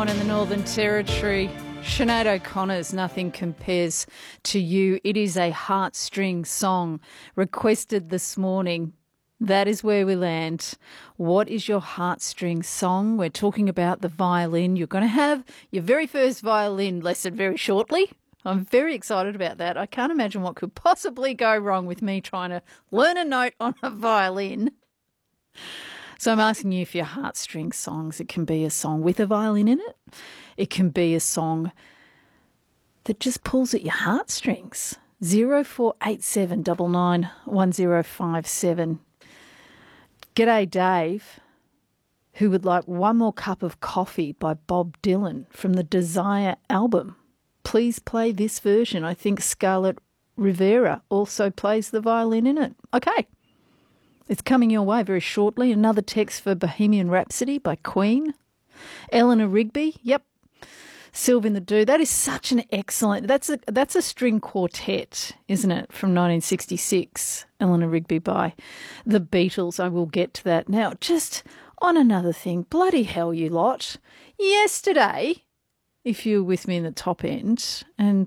on in the Northern Territory. Sinead O'Connor's Nothing Compares to You. It is a heartstring song requested this morning. That is where we land. What is your heartstring song? We're talking about the violin. You're going to have your very first violin lesson very shortly. I'm very excited about that. I can't imagine what could possibly go wrong with me trying to learn a note on a violin. So I'm asking you for your heartstring songs. It can be a song with a violin in it. It can be a song that just pulls at your heartstrings. 0487 99 1057. G'day, Dave, who would like One More Cup of Coffee by Bob Dylan from the Desire album. Please play this version. I think Scarlett Rivera also plays the violin in it. Okay. It's coming your way very shortly. Another text for Bohemian Rhapsody by Queen. Eleanor Rigby. Yep. Sylvan the Dude. That is such an excellent... That's a string quartet, isn't it, from 1966. Eleanor Rigby by the Beatles. I will get to that. Now, just on another thing. Bloody hell, you lot. Yesterday, if you were with me in the top end, and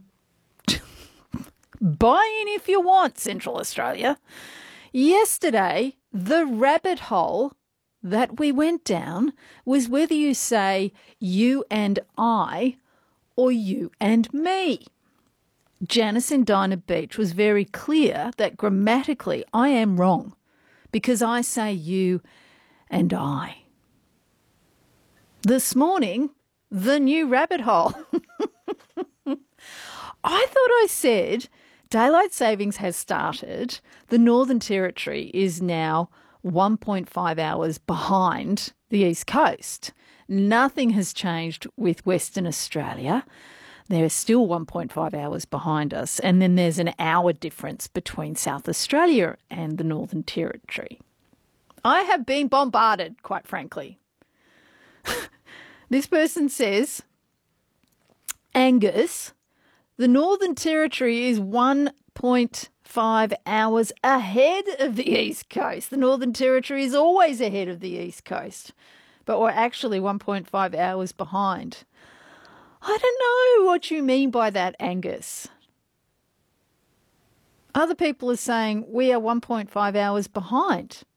buy in if you want, Central Australia. Yesterday, the rabbit hole that we went down was whether you say you and I or you and me. Janice in Dinah Beach was very clear that grammatically I am wrong because I say you and I. This morning, the new rabbit hole. I thought I said daylight savings has started. The Northern Territory is now 1.5 hours behind the East Coast. Nothing has changed with Western Australia. They're still 1.5 hours behind us. And then there's an hour difference between South Australia and the Northern Territory. I have been bombarded, quite frankly. This person says, Angus, the Northern Territory is 1.5 hours ahead of the East Coast. The Northern Territory is always ahead of the East Coast, but we're actually 1.5 hours behind. I don't know what you mean by that, Angus. Other people are saying we are 1.5 hours behind.